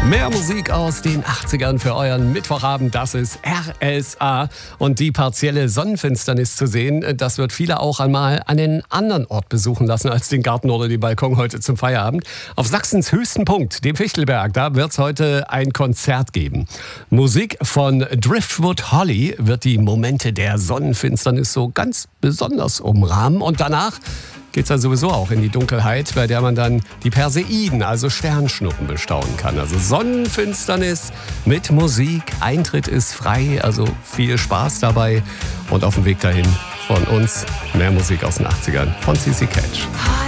Mehr Musik aus den 80ern für euren Mittwochabend, das ist RSA. Und die partielle Sonnenfinsternis zu sehen, das wird viele auch einmal an einen anderen Ort besuchen lassen als den Garten oder den Balkon heute zum Feierabend. Auf Sachsens höchsten Punkt, dem Fichtelberg, da wird es heute ein Konzert geben. Musik von Driftwood Holly wird die Momente der Sonnenfinsternis so ganz besonders umrahmen. Und danach geht es ja sowieso auch in die Dunkelheit, bei der man dann die Perseiden, also Sternschnuppen, bestaunen kann. Also Sonnenfinsternis mit Musik, Eintritt ist frei, also viel Spaß dabei. Und auf dem Weg dahin von uns mehr Musik aus den 80ern von CC Catch.